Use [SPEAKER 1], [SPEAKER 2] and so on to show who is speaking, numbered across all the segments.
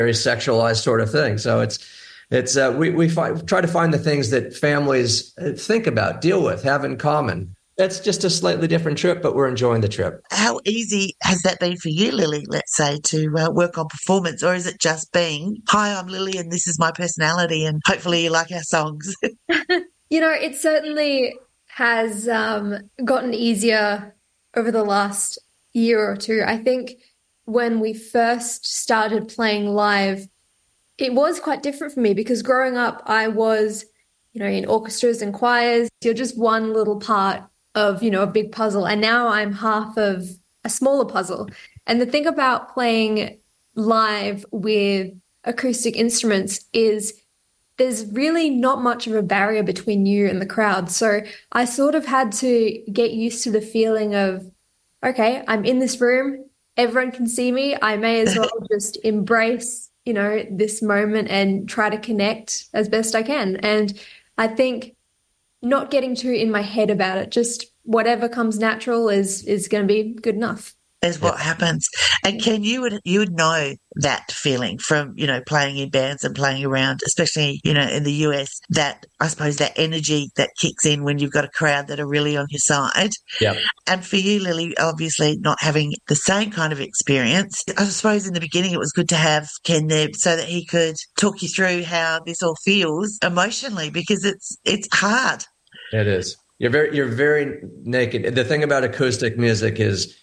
[SPEAKER 1] very sexualized sort of thing. So try to find the things that families think about, deal with, have in common. It's just a slightly different trip, but we're enjoying the trip.
[SPEAKER 2] How easy has that been for you, Lily, let's say, to work on performance? Or is it just being, hi, I'm Lily and this is my personality and hopefully you like our songs?
[SPEAKER 3] It certainly has gotten easier over the last year or two. I think when we first started playing live, it was quite different for me because growing up, I was, in orchestras and choirs. You're just one little part of, a big puzzle. And now I'm half of a smaller puzzle. And the thing about playing live with acoustic instruments is there's really not much of a barrier between you and the crowd. So I sort of had to get used to the feeling of, okay, I'm in this room, everyone can see me. I may as well just embrace, this moment and try to connect as best I can. And I think not getting too in my head about it, just whatever comes natural is going to be good enough.
[SPEAKER 2] Is what happens. And Ken, you would know that feeling from, playing in bands and playing around, especially, in the US, that I suppose that energy that kicks in when you've got a crowd that are really on your side.
[SPEAKER 1] Yeah.
[SPEAKER 2] And for you, Lily, obviously not having the same kind of experience, I suppose in the beginning it was good to have Ken there so that he could talk you through how this all feels emotionally, because it's hard.
[SPEAKER 1] It is. You're very naked. The thing about acoustic music is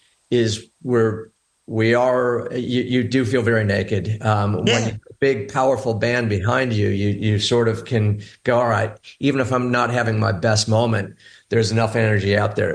[SPEAKER 1] you do feel very naked. When you have a big, powerful band behind you, you sort of can go, all right, even if I'm not having my best moment, there's enough energy out there.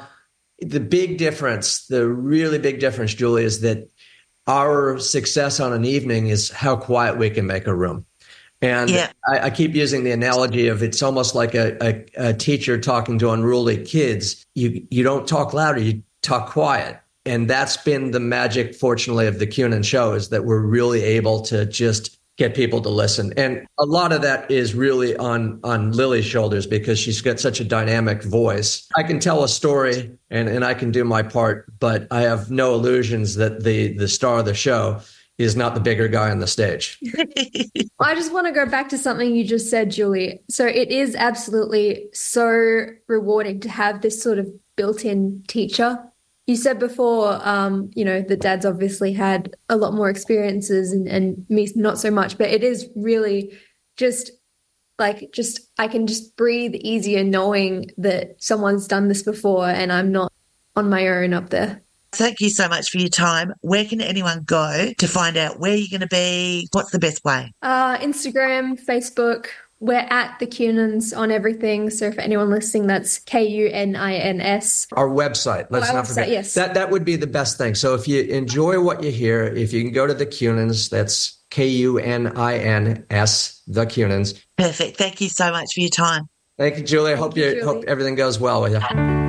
[SPEAKER 1] The really big difference, Julie, is that our success on an evening is how quiet we can make a room. And I keep using the analogy of it's almost like a teacher talking to unruly kids. You don't talk louder, you talk quiet. And that's been the magic, fortunately, of the Cunin show, is that we're really able to just get people to listen. And a lot of that is really on Lily's shoulders because she's got such a dynamic voice. I can tell a story and I can do my part, but I have no illusions that the star of the show is not the bigger guy on the stage.
[SPEAKER 3] I just want to go back to something you just said, Julie. So it is absolutely so rewarding to have this sort of built-in teacher. You said before, the dads obviously had a lot more experiences and me not so much, but it is really just I can just breathe easier knowing that someone's done this before and I'm not on my own up there.
[SPEAKER 2] Thank you so much for your time. Where can anyone go to find out where you're going to be? What's the best way?
[SPEAKER 3] Instagram, Facebook. We're at the Cunins on everything. So for anyone listening, that's KuNins.
[SPEAKER 1] Our website. Let's not forget.
[SPEAKER 3] Yes.
[SPEAKER 1] That would be the best thing. So if you enjoy what you hear, if you can go to the Cunins, that's KuNins, the Cunins.
[SPEAKER 2] Perfect. Thank you so much for your time.
[SPEAKER 1] Thank you, Julie. I hope everything goes well with you.